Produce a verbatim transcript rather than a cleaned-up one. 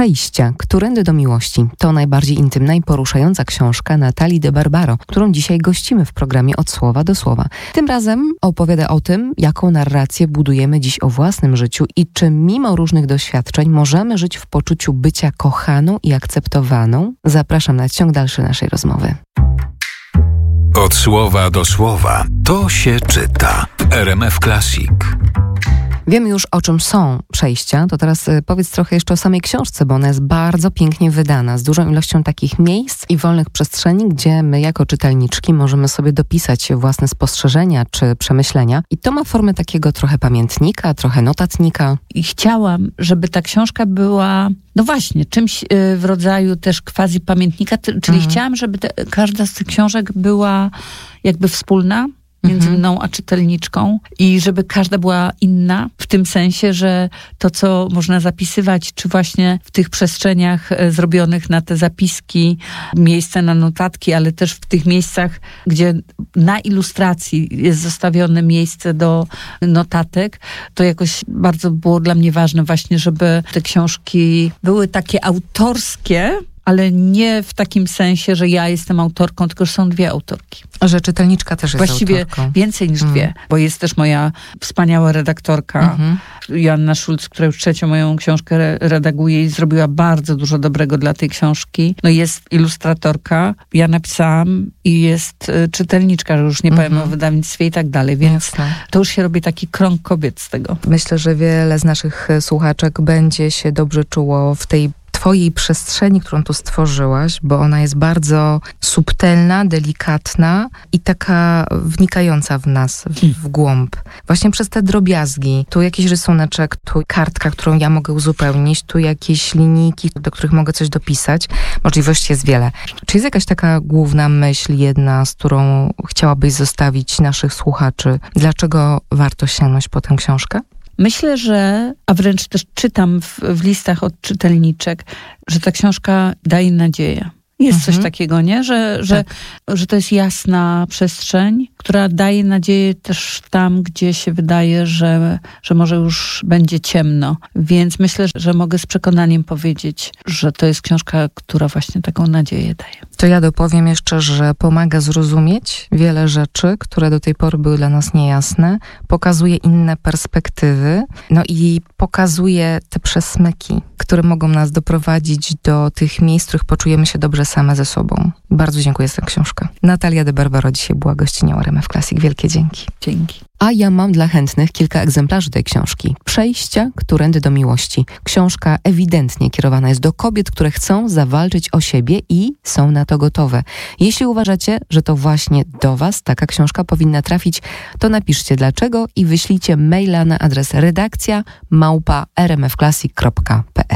Przejścia, którędy do miłości. To najbardziej intymna i poruszająca książka Natalii de Barbaro, którą dzisiaj gościmy w programie Od Słowa do Słowa. Tym razem opowiada o tym, jaką narrację budujemy dziś o własnym życiu i czy mimo różnych doświadczeń możemy żyć w poczuciu bycia kochaną i akceptowaną. Zapraszam na ciąg dalszy naszej rozmowy. Od Słowa do Słowa. To się czyta. R M F Classic. Wiemy już, o czym są przejścia, to teraz powiedz trochę jeszcze o samej książce, bo ona jest bardzo pięknie wydana, z dużą ilością takich miejsc i wolnych przestrzeni, gdzie my jako czytelniczki możemy sobie dopisać własne spostrzeżenia czy przemyślenia. I to ma formę takiego trochę pamiętnika, trochę notatnika. I chciałam, żeby ta książka była, no właśnie, czymś w rodzaju też quasi pamiętnika, czyli mhm. chciałam, żeby te, każda z tych książek była jakby wspólna między mhm. mną a czytelniczką i żeby każda była inna, w tym sensie, że to, co można zapisywać, czy właśnie w tych przestrzeniach e, zrobionych na te zapiski, miejsce na notatki, ale też w tych miejscach, gdzie na ilustracji jest zostawione miejsce do notatek, to jakoś bardzo było dla mnie ważne właśnie, żeby te książki były takie autorskie, ale nie w takim sensie, że ja jestem autorką, tylko że są dwie autorki. Że czytelniczka też jest Właściwie autorką. Właściwie więcej niż mm. dwie, bo jest też moja wspaniała redaktorka, mm-hmm. Joanna Schulz, która już trzecią moją książkę re- redaguje i zrobiła bardzo dużo dobrego dla tej książki. No jest ilustratorka, ja napisałam i jest y, czytelniczka, że już nie mm-hmm. powiem o wydawnictwie i tak dalej, więc Jasne. To już się robi taki krąg kobiet z tego. Myślę, że wiele z naszych słuchaczek będzie się dobrze czuło w tej twojej przestrzeni, którą tu stworzyłaś, bo ona jest bardzo subtelna, delikatna i taka wnikająca w nas, w, w głąb. Właśnie przez te drobiazgi. Tu jakiś rysuneczek, tu kartka, którą ja mogę uzupełnić, tu jakieś linijki, do których mogę coś dopisać. Możliwości jest wiele. Czy jest jakaś taka główna myśl, jedna, z którą chciałabyś zostawić naszych słuchaczy? Dlaczego warto sięgnąć po tę książkę? Myślę, że, a wręcz też czytam w, w listach od czytelniczek, że ta książka daje nadzieję. Jest mhm. coś takiego, nie? Że, że, tak. że to jest jasna przestrzeń, która daje nadzieję też tam, gdzie się wydaje, że, że może już będzie ciemno. Więc myślę, że mogę z przekonaniem powiedzieć, że to jest książka, która właśnie taką nadzieję daje. To ja dopowiem jeszcze, że pomaga zrozumieć wiele rzeczy, które do tej pory były dla nas niejasne, pokazuje inne perspektywy, no i pokazuje te przesmyki, które mogą nas doprowadzić do tych miejsc, w których poczujemy się dobrze same ze sobą. Bardzo dziękuję za tę książkę. Natalia de Barbaro dzisiaj była gościnią R M F Classic. Wielkie dzięki. Dzięki. A ja mam dla chętnych kilka egzemplarzy tej książki. Przejścia, którędy do miłości. Książka ewidentnie kierowana jest do kobiet, które chcą zawalczyć o siebie i są na to gotowe. Jeśli uważacie, że to właśnie do was taka książka powinna trafić, to napiszcie dlaczego i wyślijcie maila na adres redakcja małpa r m f classic kropka p l.